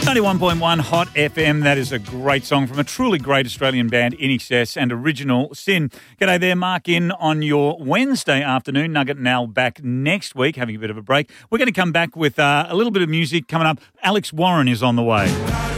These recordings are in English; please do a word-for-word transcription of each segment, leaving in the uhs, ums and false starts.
ninety-one point one Hot F M. That is a great song from a truly great Australian band, In Excess and Original Sin. G'day there, Mark, in on your Wednesday afternoon. Nugget and Al back next week, having a bit of a break. We're going to come back with uh, a little bit of music coming up. Alex Warren is on the way.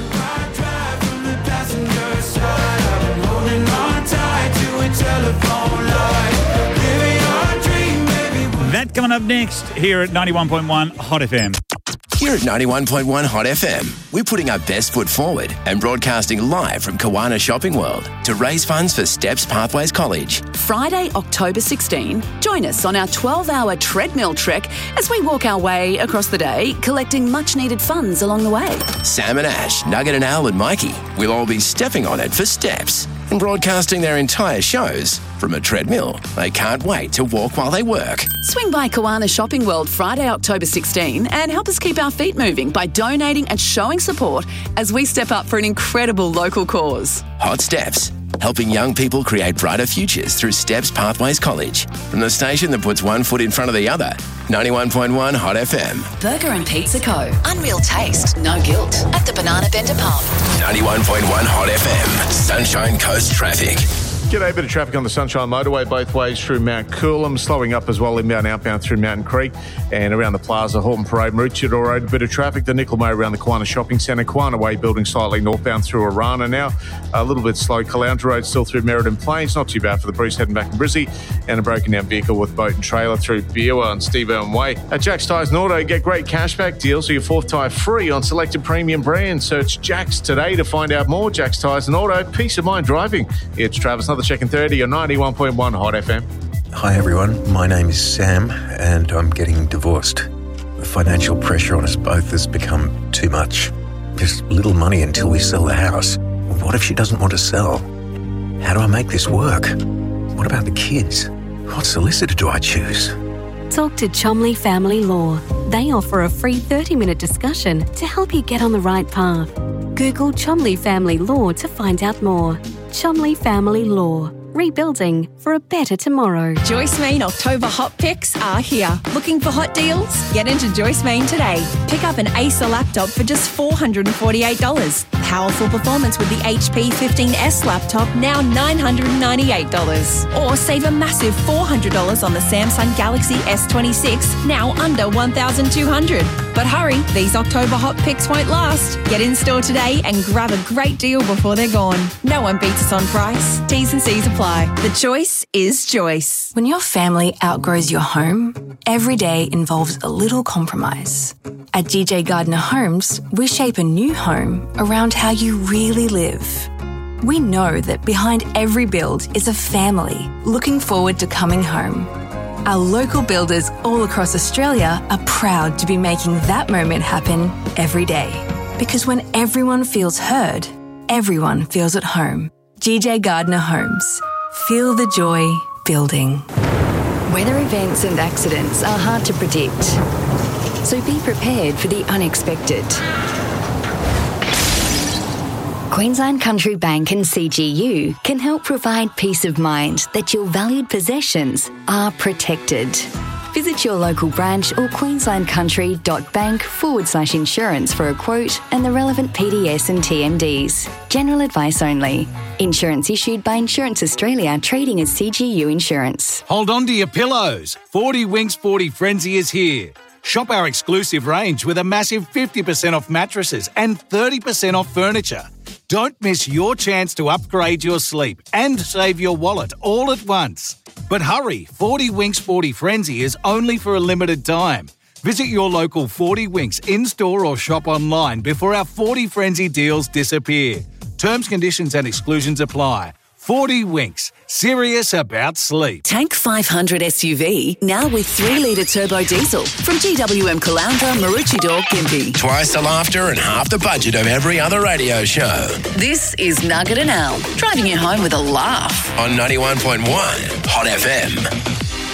That coming up next here at ninety-one point one Hot F M. Here at ninety-one point one Hot F M, we're putting our best foot forward and broadcasting live from Kawana Shopping World to raise funds for Steps Pathways College. Friday, October sixteenth, join us on our twelve-hour treadmill trek as we walk our way across the day, collecting much-needed funds along the way. Sam and Ash, Nugget and Al and Mikey will all be stepping on it for Steps and broadcasting their entire shows from a treadmill. They can't wait to walk while they work. Swing by Kawana Shopping World Friday, October sixteenth and help us keep our feet moving by donating and showing support as we step up for an incredible local cause. Hot Steps, helping young people create brighter futures through Steps Pathways College. From the station that puts one foot in front of the other, ninety-one point one Hot F M. Burger and Pizza Co. Unreal taste, no guilt. At the Banana Bender Pub. ninety-one point one Hot F M. Sunshine Coast Traffic. G'day, bit of traffic on the Sunshine Motorway both ways through Mount Coolum, slowing up as well inbound, outbound through Mountain Creek and around the Plaza, Horton Parade, Maroochydore Road. Bit of traffic, the Nickel May around the Kawana Shopping Centre, Kawana Way building slightly northbound through Arana now. A little bit slow, Caloundra Road still through Merredin Plains, not too bad for the Bruce heading back in Brizzy, and a broken down vehicle with boat and trailer through Beerwah and Steve Irwin Way. At Jack's Tyres and Auto, get great cashback deals, so your fourth tyre free on selected premium brands. Search Jack's today to find out more. Jack's Tyres and Auto, peace of mind driving. It's Travis, another check in thirty on ninety-one point one Hot F M. Hi everyone, my name is Sam and I'm getting divorced. The financial pressure on us both has become too much. Just little money until we sell the house. What if she doesn't want to sell? How do I make this work? What about the kids? What solicitor do I choose? Talk to Chomley Family Law. They offer a free thirty-minute discussion to help you get on the right path. Google Chomley Family Law to find out more. Chomley Family Law. Rebuilding for a better tomorrow. Joyce Main October Hot Picks are here. Looking for hot deals? Get into Joyce Main today. Pick up an Acer laptop for just four hundred forty-eight dollars. Powerful performance with the H P fifteen S laptop, now nine hundred ninety-eight dollars. Or save a massive four hundred dollars on the Samsung Galaxy S twenty-six, now under one thousand two hundred dollars. But hurry, these October Hot Picks won't last. Get in store today and grab a great deal before they're gone. No one beats us on price. T's and C's apply. The choice is Joyce. When your family outgrows your home, every day involves a little compromise. At G J Gardner Homes, we shape a new home around how you really live. We know that behind every build is a family looking forward to coming home. Our local builders all across Australia are proud to be making that moment happen every day. Because when everyone feels heard, everyone feels at home. G J Gardner Homes. Feel the joy building. Weather events and accidents are hard to predict, so be prepared for the unexpected. Queensland Country Bank and C G U can help provide peace of mind that your valued possessions are protected. Visit your local branch or queenslandcountry.bank forward slash insurance for a quote and the relevant P D S and T M Ds. General advice only. Insurance issued by Insurance Australia, trading as C G U Insurance. Hold on to your pillows. forty Winks forty Frenzy is here. Shop our exclusive range with a massive fifty percent off mattresses and thirty percent off furniture. Don't miss your chance to upgrade your sleep and save your wallet all at once. But hurry, forty Winks forty Frenzy is only for a limited time. Visit your local forty Winks in-store or shop online before our forty Frenzy deals disappear. Terms, conditions and exclusions apply. forty Winks, serious about sleep. Tank five hundred S U V, now with three litre turbo diesel from G W M Caloundra, Maroochydore, Gympie. Twice the laughter and half the budget of every other radio show. This is Nugget and Al, driving you home with a laugh. On ninety-one point one Hot F M.